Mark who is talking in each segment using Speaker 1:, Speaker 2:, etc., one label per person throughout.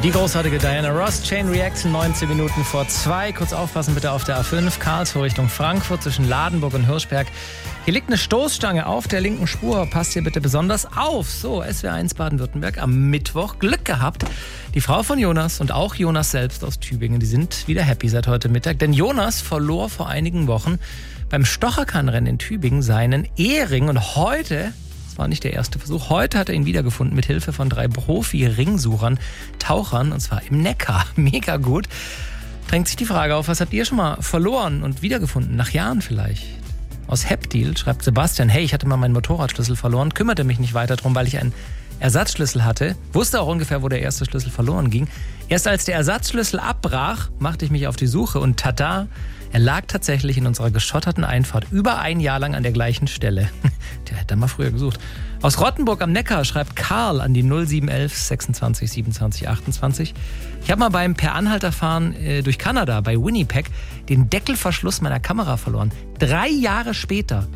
Speaker 1: Die großartige Diana Ross, Chain Reaction, 19 Minuten vor 2. Kurz aufpassen bitte auf der A5, Karlsruhe Richtung Frankfurt zwischen Ladenburg und Hirschberg. Hier liegt eine Stoßstange auf der linken Spur. Passt hier bitte besonders auf. So, SWR1 Baden-Württemberg am Mittwoch. Glück gehabt. Die Frau von Jonas und auch Jonas selbst aus Tübingen, die sind wieder happy seit heute Mittag. Denn Jonas verlor vor einigen Wochen beim Stocherkannrennen in Tübingen seinen Ehering. Und heute, das war nicht der erste Versuch, heute hat er ihn wiedergefunden mit Hilfe von 3 Profi-Ringsuchern, Tauchern, und zwar im Neckar. Mega gut. Drängt sich die Frage auf, was habt ihr schon mal verloren und wiedergefunden? Nach Jahren vielleicht? Aus Hepdeal schreibt Sebastian, hey, ich hatte mal meinen Motorradschlüssel verloren, kümmerte mich nicht weiter drum, weil ich einen Ersatzschlüssel hatte, wusste auch ungefähr, wo der erste Schlüssel verloren ging. Erst als der Ersatzschlüssel abbrach, machte ich mich auf die Suche und tada, er lag tatsächlich in unserer geschotterten Einfahrt über ein Jahr lang an der gleichen Stelle. Der hätte mal früher gesucht. Aus Rottenburg am Neckar schreibt Karl an die 0711 26 27 28. Ich habe mal beim Per-Anhalter-Fahren durch Kanada bei Winnipeg den Deckelverschluss meiner Kamera verloren. 3 Jahre später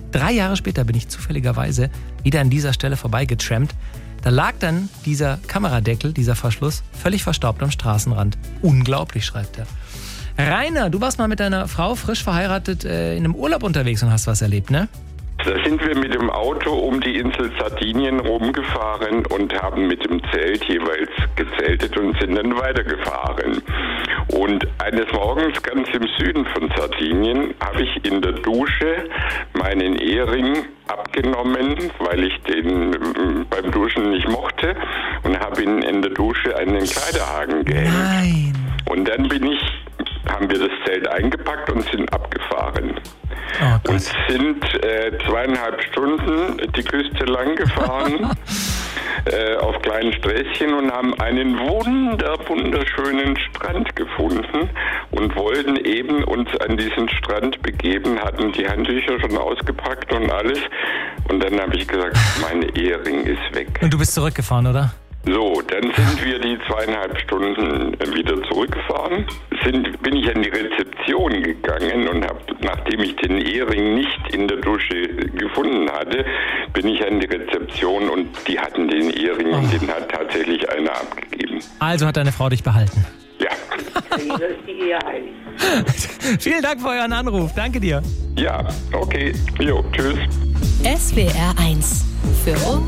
Speaker 1: bin ich zufälligerweise wieder an dieser Stelle vorbeigetrampt. Da lag dann dieser Kameradeckel, dieser Verschluss, völlig verstaubt am Straßenrand. Unglaublich, schreibt er. Rainer, du warst mal mit deiner Frau frisch verheiratet in einem Urlaub unterwegs und hast was erlebt, ne?
Speaker 2: Da sind wir mit dem Auto um die Insel Sardinien rumgefahren und haben mit dem Zelt jeweils gezeltet und sind dann weitergefahren. Und eines Morgens ganz im Süden von Sardinien habe ich in der Dusche meinen Ehering abgenommen, weil ich den beim Duschen nicht mochte, und habe ihn in der Dusche an den Kleiderhaken gehängt.
Speaker 1: Nein.
Speaker 2: Und dann haben wir das Zelt eingepackt und sind abgefahren.
Speaker 1: Oh,
Speaker 2: und sind 2,5 Stunden die Küste lang gefahren auf kleinen Sträßchen und haben einen wunderschönen Strand gefunden und wollten eben uns an diesen Strand begeben, hatten die Handtücher schon ausgepackt und alles. Und dann habe ich gesagt, mein Ehering ist weg.
Speaker 1: Und du bist zurückgefahren, oder?
Speaker 2: So, dann sind wir die 2,5 Stunden wieder zurückgefahren. Bin ich an die Rezeption gegangen und habe, nachdem ich den Ehering nicht in der Dusche gefunden hatte, bin ich an die Rezeption und die hatten den Ehering und den hat tatsächlich einer abgegeben.
Speaker 1: Also hat deine Frau dich behalten.
Speaker 2: Ja.
Speaker 1: Vielen Dank für euren Anruf. Danke dir.
Speaker 2: Ja, okay. Jo, tschüss.
Speaker 3: SWR 1 für uns.